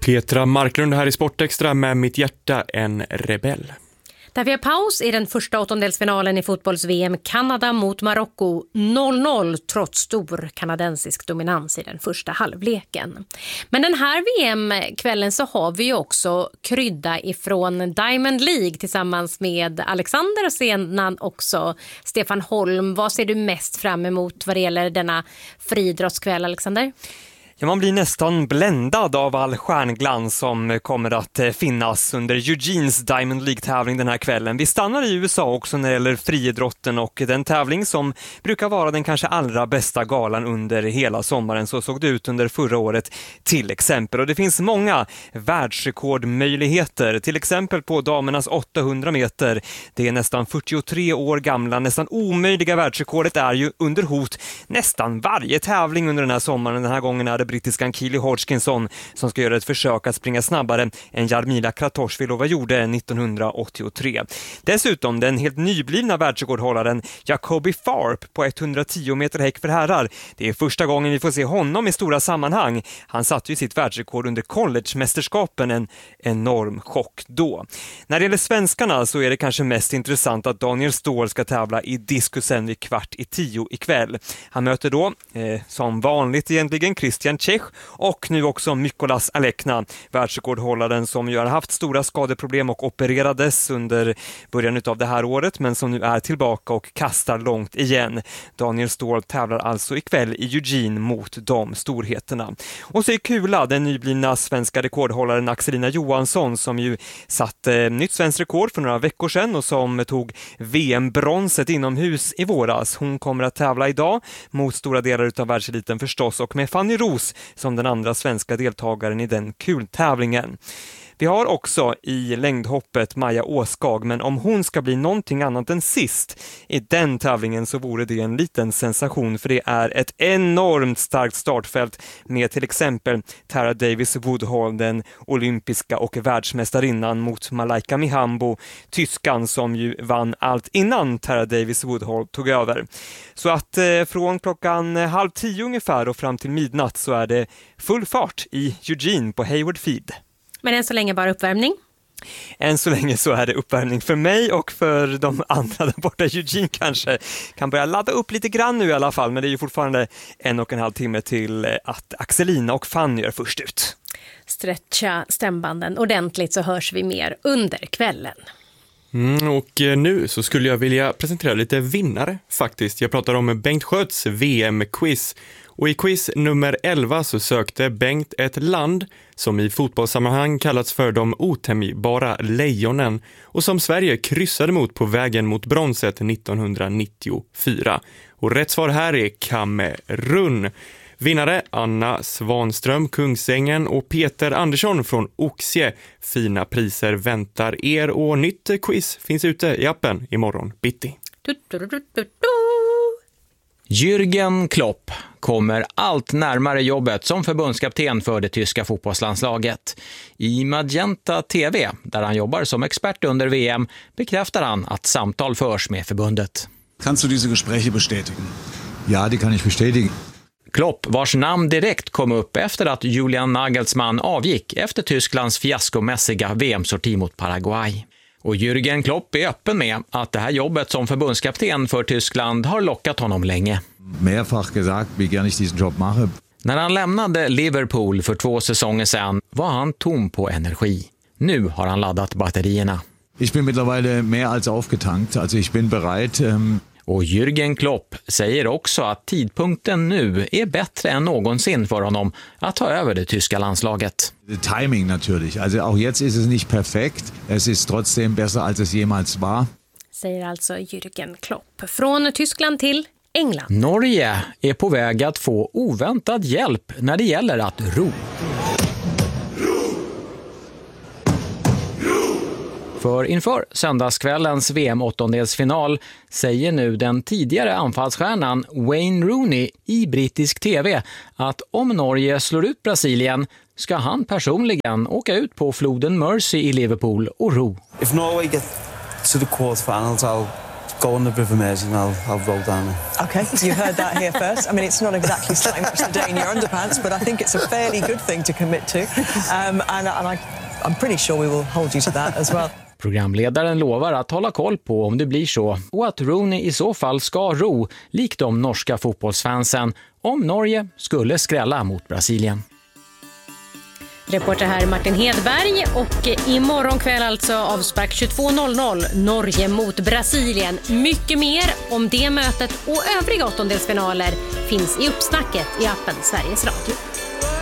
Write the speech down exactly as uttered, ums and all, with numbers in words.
Petra Marklund här i Sportextra med Mitt hjärta en rebell. Där vi har paus i den första åttondelsfinalen i fotbolls-V M Kanada mot Marocko noll noll trots stor kanadensisk dominans i den första halvleken. Men den här V M-kvällen så har vi ju också krydda ifrån Diamond League tillsammans med Alexander och sedan också Stefan Holm. Vad ser du mest fram emot vad det gäller denna friidrottskväll, Alexander? Ja, man blir nästan bländad av all stjärnglans som kommer att finnas under Eugenes Diamond League-tävling den här kvällen. Vi stannar i U S A också när det gäller friidrotten och den tävling som brukar vara den kanske allra bästa galan under hela sommaren. Så såg det ut under förra året till exempel. Och det finns många världsrekordmöjligheter, till exempel på damernas åttahundra meter. Det är nästan fyrtiotre år gamla, nästan omöjliga världsrekordet är ju under hot nästan varje tävling under den här sommaren. Den här gången är det brittiskan Keely Hodgkinson som ska göra ett försök att springa snabbare än Jarmila Kratochvilova gjorde nittonhundraåttiotre. Dessutom den helt nyblivna världsrekordhållaren Jacoby Tharp på etthundratio meter häck för herrar. Det är första gången vi får se honom i stora sammanhang. Han satte ju sitt världsrekord under college-mästerskapen, en enorm chock då. När det gäller svenskarna så är det kanske mest intressant att Daniel Ståhl ska tävla i diskusen vid kvart i tio ikväll. Han möter då, eh, som vanligt egentligen, Christian Čech och nu också Mykolas Alekna, världsrekordhållaren som ju har haft stora skadeproblem och opererades under början av det här året men som nu är tillbaka och kastar långt igen. Daniel Ståhl tävlar alltså ikväll i Eugene mot de storheterna. Och så är kula den nyblivna svenska rekordhållaren Axelina Johansson som ju satte eh, nytt svensk rekord för några veckor sedan och som tog V M-bronset inomhus i våras. Hon kommer att tävla idag mot stora delar av världseliten förstås och med Fanny Ros som den andra svenska deltagaren i den kultävlingen. Vi har också i längdhoppet Maja Åskag, men om hon ska bli någonting annat än sist i den tävlingen så vore det en liten sensation, för det är ett enormt starkt startfält med till exempel Tara Davis Woodhall, den olympiska och världsmästarinnan, mot Malaika Mihambo, tyskan som ju vann allt innan Tara Davis Woodhall tog över. Så att eh, från klockan halv tio ungefär och fram till midnatt så är det full fart i Eugene på Hayward Field. Men än så länge bara uppvärmning? Än så länge så är det uppvärmning för mig och för de andra där borta. Eugene kanske kan börja ladda upp lite grann nu i alla fall, men det är ju fortfarande en och en halv timme till att Axelina och Fanny är först ut. Stretcha stämbanden ordentligt så hörs vi mer under kvällen. Mm, och nu så skulle jag vilja presentera lite vinnare faktiskt. Jag pratar om Bengt Sköts V M-quiz. Och i quiz nummer elva så sökte Bengt ett land som i fotbollssammanhang kallats för de otämjbara lejonen och som Sverige kryssade mot på vägen mot bronset nittonhundranittiofyra. Och rätt svar här är Kamerun. Vinnare Anna Svanström, Kungsängen och Peter Andersson från Oxie. Fina priser väntar er och nytt quiz finns ute i appen imorgon bitti. Du, du, du, du, du. Jürgen Klopp kommer allt närmare jobbet som förbundskapten för det tyska fotbollslandslaget. I Magenta T V, där han jobbar som expert under V M, bekräftar han att samtal förs med förbundet. Kannst du dessa Gespräche bestätigen? Ja, det kan jag bestätigen. Klopp, vars namn direkt kom upp efter att Julian Nagelsmann avgick efter Tysklands fiaskomässiga V M-sorti mot Paraguay. Och Jürgen Klopp är öppen med att det här jobbet som förbundskapten för Tyskland har lockat honom länge. Mehrfach gesagt, wie gern ich diesen Job mache. När han lämnade Liverpool för två säsonger sedan var han tom på energi. Nu har han laddat batterierna. Ich bin mittlerweile mehr als aufgetankt, also ich bin bereit. Ähm Och Jürgen Klopp säger också att tidpunkten nu är bättre än någonsin för honom att ta över det tyska landslaget. Timing natürlich. Also auch jetzt ist es nicht perfekt. Es ist trotzdem besser als es jemals var. Säger alltså Jürgen Klopp. Från Tyskland till England. Norge är på väg att få oväntad hjälp när det gäller att ro. För inför söndagskvällens V M-åttondelsfinal säger nu den tidigare anfallsstjärnan Wayne Rooney i brittisk tv att om Norge slår ut Brasilien ska han personligen åka ut på floden Mersey i Liverpool och ro. If Norway get to the quarterfinals, I'll go on the River Mears and I'll, I'll roll down it. Okay, you heard that here first. I mean, it's not exactly starting much today in your underpants, but I think it's a fairly good thing to commit to. Um, and and I, I'm pretty sure we will hold you to that as well. Programledaren lovar att hålla koll på om det blir så och att Rooney i så fall ska ro, likt de norska fotbollsfansen, om Norge skulle skrälla mot Brasilien. Reporter här Martin Hedberg, och imorgon kväll alltså avspark tjugotvå noll noll, Norge mot Brasilien. Mycket mer om det mötet och övriga åttondelsfinaler finns i uppsnacket i appen Sveriges Radio.